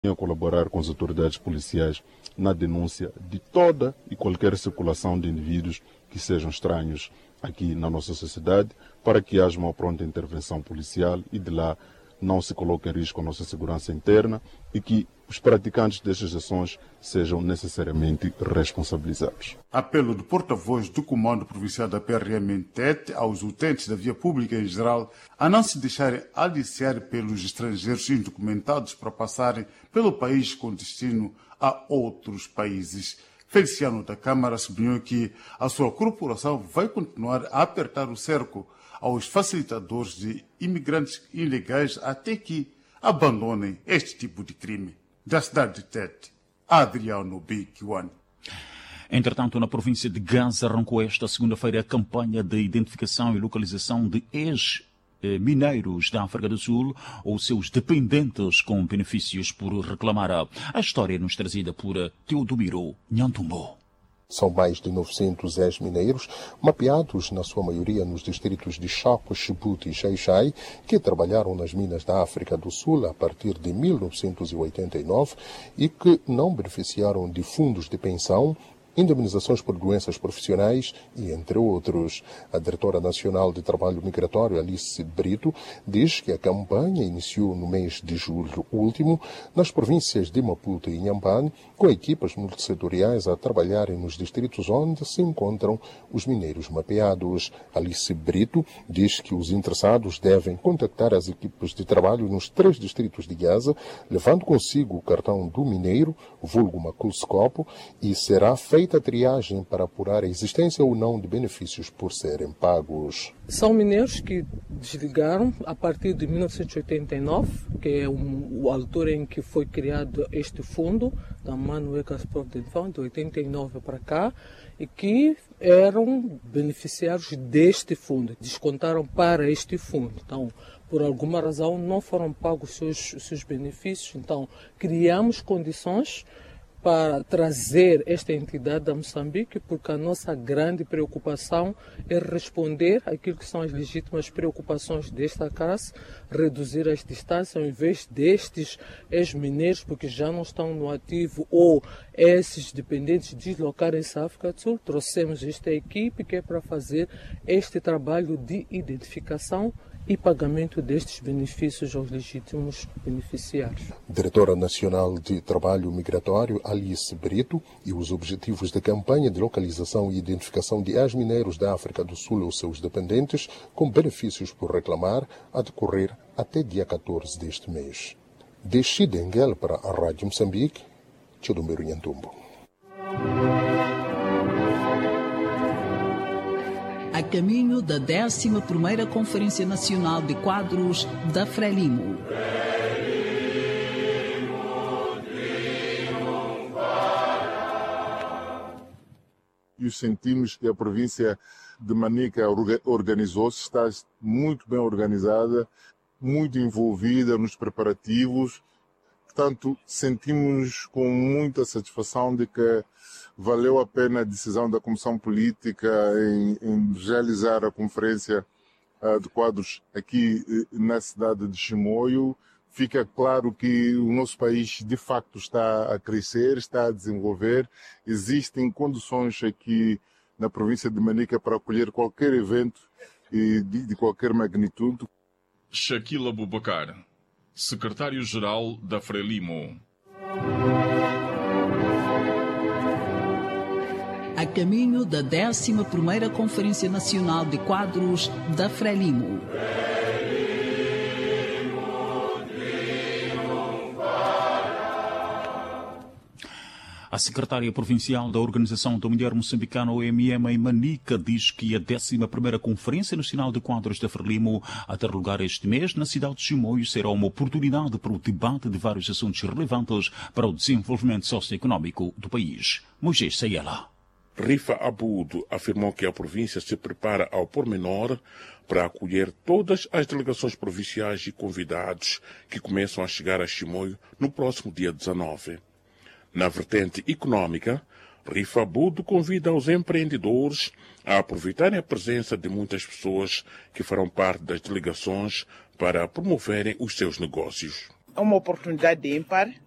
a colaborar com as autoridades policiais na denúncia de toda e qualquer circulação de indivíduos que sejam estranhos aqui na nossa sociedade, para que haja uma pronta intervenção policial e de lá não se coloque em risco a nossa segurança interna e que os praticantes destas ações sejam necessariamente responsabilizados. Apelo do porta-voz do Comando Provincial da PRM em Tete aos utentes da via pública em geral a não se deixarem aliciar pelos estrangeiros indocumentados para passarem pelo país com destino a outros países. Feliciano da Câmara sublinhou que a sua corporação vai continuar a apertar o cerco aos facilitadores de imigrantes ilegais até que abandonem este tipo de crime. Da cidade de Tete, Adriano Biquiwan. Entretanto, na província de Gaza arrancou esta segunda-feira a campanha de identificação e localização de ex-mineiros da África do Sul ou seus dependentes com benefícios por reclamar. A história nos trazida por Teodomiro Nhantumbo. São mais de 900 ex-mineiros, mapeados na sua maioria nos distritos de Chaco, Chibouti e Xai-Xai, que trabalharam nas minas da África do Sul a partir de 1989 e que não beneficiaram de fundos de pensão, indemnizações por doenças profissionais e entre outros. A diretora nacional de trabalho migratório, Alice Brito, diz que a campanha iniciou no mês de julho último nas províncias de Maputo e Inhambane, com equipas multissetoriais a trabalharem nos distritos onde se encontram os mineiros mapeados. Alice Brito diz que os interessados devem contactar as equipes de trabalho nos 3 distritos de Gaza, levando consigo o cartão do mineiro, vulgo maculscopo, e será feita a triagem para apurar a existência ou não de benefícios por serem pagos. São mineiros que desligaram a partir de 1989, que é a altura em que foi criado este fundo, da Mano Ecasport de 89 para cá, e que eram beneficiários deste fundo, descontaram para este fundo. Então, por alguma razão, não foram pagos os seus benefícios. Então, criamos condições para trazer esta entidade a Moçambique, porque a nossa grande preocupação é responder àquilo que são as legítimas preocupações desta classe, reduzir as distâncias, ao invés destes ex-mineiros, porque já não estão no ativo, ou esses dependentes deslocarem-se à África do Sul. Trouxemos esta equipe que é para fazer este trabalho de identificação e pagamento destes benefícios aos legítimos beneficiários. Diretora Nacional de Trabalho Migratório, Alice Brito, e os objetivos da campanha de localização e identificação de ex-mineiros da África do Sul ou seus dependentes com benefícios por reclamar a decorrer até dia 14 deste mês. De Xidenguel para a Rádio Moçambique, Teodomiro Nhantumbo. A caminho da 11ª Conferência Nacional de Quadros da Frelimo. E sentimos que a província de Manica organizou-se, está muito bem organizada, muito envolvida nos preparativos. Portanto, sentimos com muita satisfação de que valeu a pena a decisão da Comissão Política em realizar a conferência de quadros aqui na cidade de Chimoio. Fica claro que o nosso país de facto está a crescer, está a desenvolver. Existem condições aqui na província de Manica para acolher qualquer evento de qualquer magnitude. Shaquille Abubakar, secretário-geral da Frelimo. A caminho da 11ª Conferência Nacional de Quadros da Frelimo. A secretária provincial da Organização da Mulher Moçambicana, OMM, em Manica, diz que a 11ª Conferência Nacional de Quadros da Frelimo, a ter lugar este mês na cidade de Chimoio, será uma oportunidade para o debate de vários assuntos relevantes para o desenvolvimento socioeconómico do país. Moisés Sayela. Rifa Abudo afirmou que a província se prepara ao pormenor para acolher todas as delegações provinciais e convidados que começam a chegar a Chimoio no próximo dia 19. Na vertente econômica, Rifa Abudo convida os empreendedores a aproveitarem a presença de muitas pessoas que farão parte das delegações para promoverem os seus negócios. É uma oportunidade ímpar